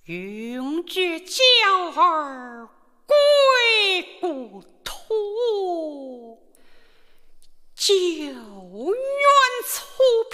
永绝娇儿归故土，旧怨错